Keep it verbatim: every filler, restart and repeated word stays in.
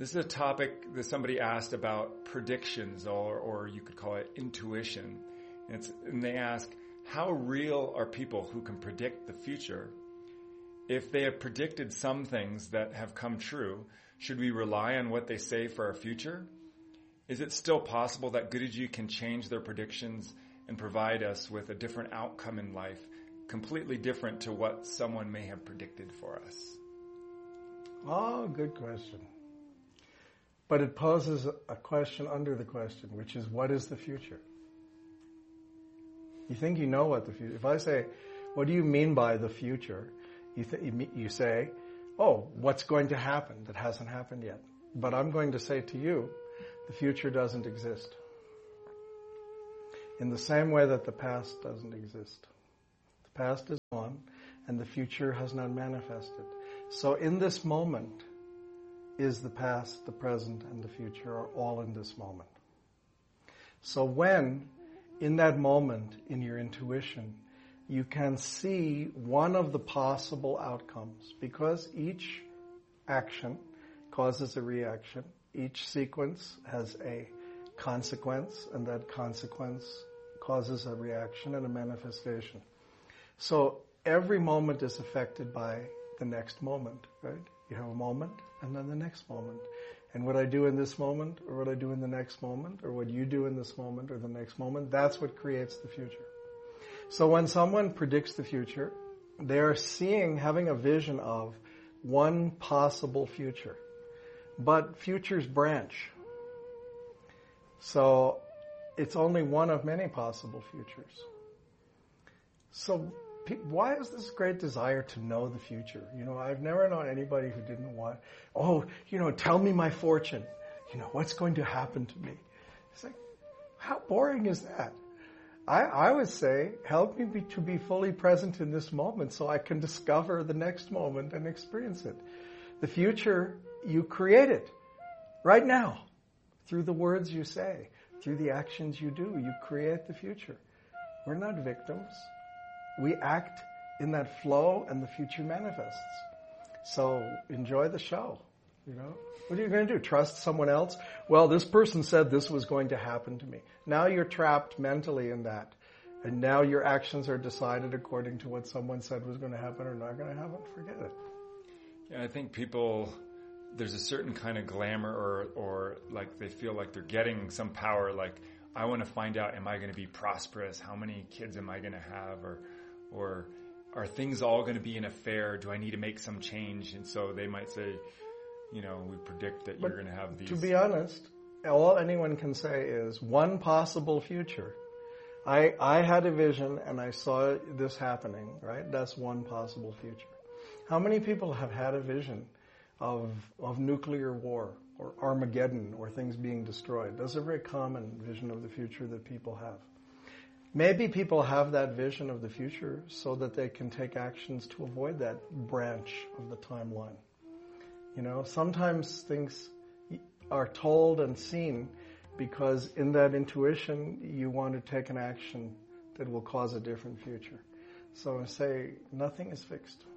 This is a topic that somebody asked about predictions, or, or you could call it intuition. And, it's, and they ask, how real are people who can predict the future? If they have predicted some things that have come true, should we rely on what they say for our future? Is it still possible that Guruji can change their predictions and provide us with a different outcome in life, completely different to what someone may have predicted for us? Oh, good question. But it poses a question under the question, which is, what is the future? You think you know what the future... If I say, what do you mean by the future? You, th- you say, oh, what's going to happen that hasn't happened yet? But I'm going to say to you, the future doesn't exist. In the same way that the past doesn't exist. The past is gone, and the future has not manifested. So in this moment, is the past, the present, and the future are all in this moment. So when, in that moment, in your intuition, you can see one of the possible outcomes, because each action causes a reaction, each sequence has a consequence, and that consequence causes a reaction and a manifestation. So every moment is affected by the next moment, right? You have a moment, and then the next moment. And what I do in this moment, or what I do in the next moment, or what you do in this moment, or the next moment, that's what creates the future. So when someone predicts the future, they are seeing, having a vision of one possible future. But futures branch. So it's only one of many possible futures. So why is this great desire to know the future? You know, I've never known anybody who didn't want, oh, you know, tell me my fortune. You know, what's going to happen to me? It's like, how boring is that? I, I would say, help me be, to be fully present in this moment so I can discover the next moment and experience it. The future, you create it right now through the words you say, through the actions you do. You create the future. We're not victims. We act in that flow, and the future manifests. So enjoy the show, you know. What are you going to do? Trust someone else? Well, this person said this was going to happen to me. Now you're trapped mentally in that. And now your actions are decided according to what someone said was going to happen or not going to happen. Forget it. Yeah, I think people, there's a certain kind of glamour, or, or like they feel like they're getting some power, like, I want to find out, am I going to be prosperous? How many kids am I going to have? Or, or are things all going to be in a fair? Do I need to make some change? And so they might say, you know, we predict that but you're going to have these. To be honest, all anyone can say is one possible future. I I had a vision and I saw this happening, right? That's one possible future. How many people have had a vision of of nuclear war or Armageddon or things being destroyed? That's a very common vision of the future that people have. Maybe people have that vision of the future so that they can take actions to avoid that branch of the timeline. You know, sometimes things are told and seen because in that intuition you want to take an action that will cause a different future. So I say nothing is fixed.